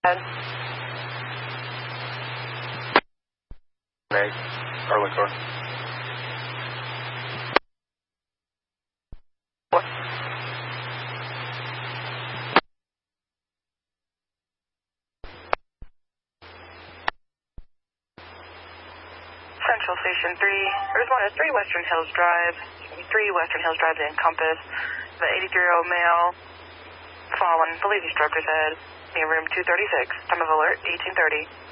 Ed. Meg, Arlington. What? Central Station 3. Respond is 3 Western Hills Drive. 3 Western Hills Drive to Encompass. The 83-year-old male fallen. Believe he stroked his head. Near room 236. Time of alert 1830.